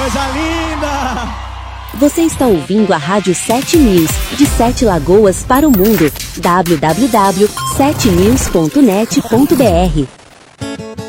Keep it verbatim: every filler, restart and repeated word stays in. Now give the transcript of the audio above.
coisa linda! Você está ouvindo a Rádio sete News, de Sete Lagoas para o mundo. w w w ponto sete news ponto net ponto b r